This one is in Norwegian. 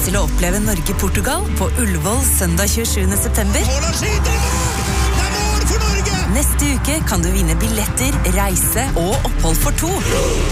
til å oppleve Norge-Portugal på Ullevål søndag 27. september. Haaland skyter i mål! Det er mål for Norge! Neste uke kan du vinne billetter, reise og opphold for 2.